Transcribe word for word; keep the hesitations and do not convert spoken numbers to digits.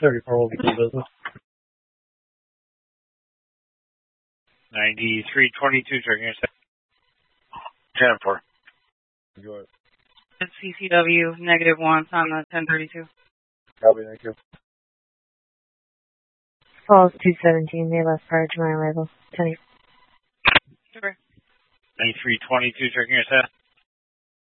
thirty-four will be good business. ninety-three twenty-two, checking your set. ten four. Go ahead. C C W, negative one on the ten thirty-two. Copy, thank you. Falls two seventeen, they left prior to my arrival. ten. Sure. ninety-three twenty-two, checking your set.